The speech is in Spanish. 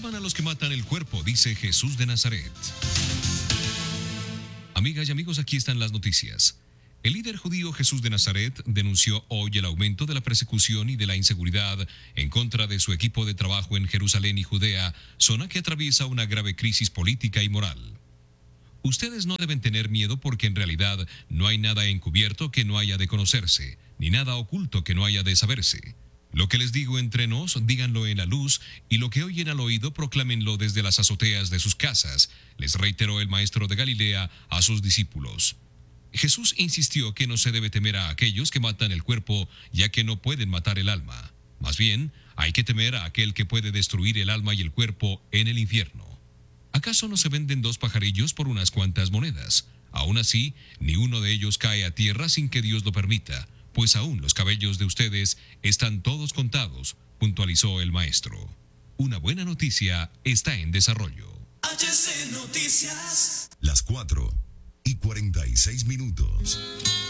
Teman a los que matan el cuerpo, dice Jesús de Nazaret. Amigas y amigos, aquí están las noticias. El líder judío Jesús de Nazaret denunció hoy el aumento de la persecución y de la inseguridad en contra de su equipo de trabajo en Jerusalén y Judea, zona que atraviesa una grave crisis política y moral. Ustedes no deben tener miedo porque en realidad no hay nada encubierto que no haya de conocerse, ni nada oculto que no haya de saberse. Lo que les digo entre nos, díganlo en la luz, y lo que oyen al oído, proclámenlo desde las azoteas de sus casas, les reiteró el maestro de Galilea a sus discípulos. Jesús insistió que no se debe temer a aquellos que matan el cuerpo, ya que no pueden matar el alma. Más bien, hay que temer a aquel que puede destruir el alma y el cuerpo en el infierno. ¿Acaso no se venden 2 pajarillos por unas cuantas monedas? Aún así, ni uno de ellos cae a tierra sin que Dios lo permita, pues aún los cabellos de ustedes están todos contados, puntualizó el maestro. Una buena noticia está en desarrollo. HC Noticias. Las 4:46.